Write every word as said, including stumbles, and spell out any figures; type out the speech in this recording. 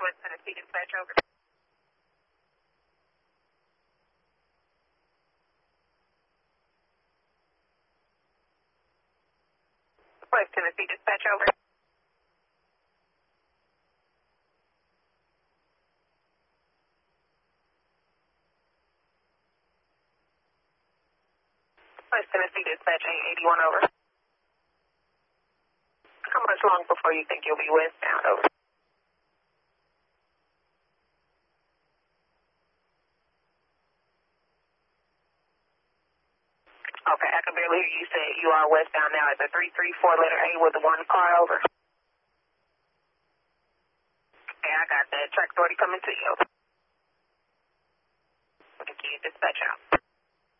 West Tennessee dispatch over. West Tennessee dispatch over. West Tennessee dispatch eight eighty-one over. How much long before you think you'll be westbound over? Okay, I can barely hear you say you are westbound now at the three three four letter A with the one car over. Okay, I got that. Track authority coming to you. Thank you. Dispatch out.